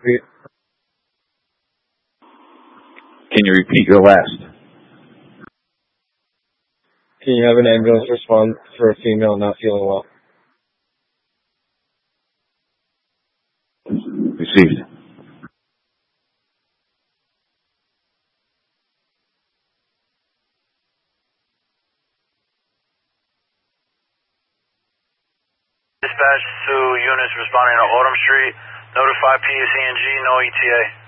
repeat? Can you repeat your last? Can you have an ambulance respond for a female not feeling well? Received. Dispatch to units responding to Autumn Street. Notify PSENG, no ETA.